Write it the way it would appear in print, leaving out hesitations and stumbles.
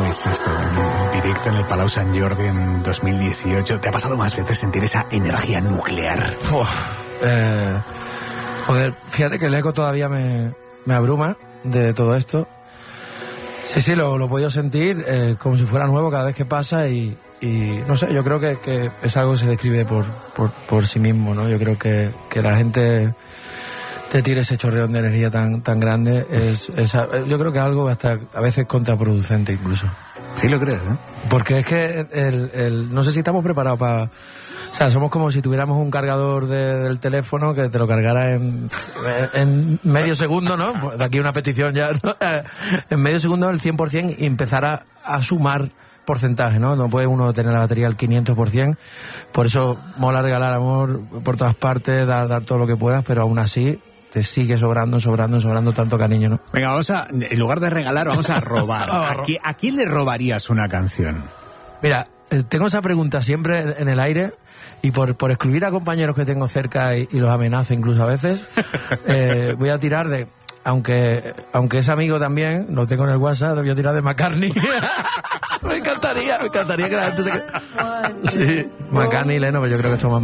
¿Cómo es esto? En directo en el Palau Sant Jordi en 2018. ¿Te ha pasado más veces sentir esa energía nuclear? Joder, fíjate que el eco todavía me abruma de todo esto. Sí, lo he podido sentir como si fuera nuevo cada vez que pasa y no sé, yo creo que es algo que se describe por sí mismo, ¿no? Yo creo que la gente te tire ese chorreón de energía tan grande yo creo que es algo hasta a veces contraproducente incluso. Sí lo crees, ¿eh? Porque es que no sé si estamos preparados para... O sea, somos como si tuviéramos un cargador del teléfono que te lo cargara en medio segundo, ¿no? De aquí una petición ya, ¿no? En medio segundo el 100% y empezar a sumar porcentaje, ¿no? No puede uno tener la batería al 500%. Por eso mola regalar amor por todas partes, dar todo lo que puedas, pero aún así te sigue sobrando tanto cariño, ¿no? Venga, en lugar de regalar, vamos a robar. ¿A quién le robarías una canción? Mira, tengo esa pregunta siempre en el aire y por excluir a compañeros que tengo cerca y los amenazo incluso a veces, voy a tirar de... Aunque es amigo también, lo tengo en el WhatsApp, voy a tirar de McCartney. me encantaría que la gente se... Sí, McCartney y Lennon, pero yo creo que esto más